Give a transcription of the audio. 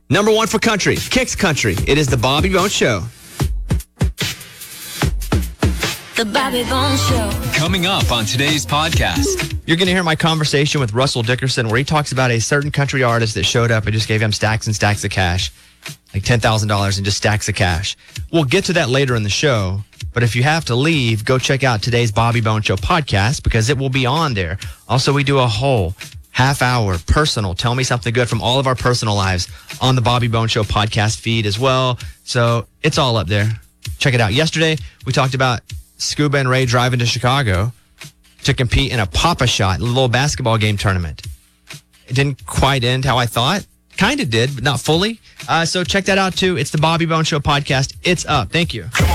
Number one for country, Kicks Country. It is the Bobby Bones Show. The Bobby Bones Show. Coming up on today's podcast. You're going to hear my conversation with Russell Dickerson where he talks about a certain country artist that showed up and just gave him stacks and stacks of cash, like $10,000 and just stacks of cash. We'll get to that later in the show, but if you have to leave, go check out today's Bobby Bones Show podcast because it will be on there. Also, we do a whole half-hour personal Tell Me Something Good from all of our personal lives on the Bobby Bones Show podcast feed as well. So it's all up there. Check it out. Yesterday, we talked about Scuba and Ray driving to Chicago to compete in a Pop-A-Shot, a little basketball game tournament. It didn't quite end how I thought. Kind of did, but not fully. So check that out too. It's the Bobby Bones Show podcast. It's up. Thank you.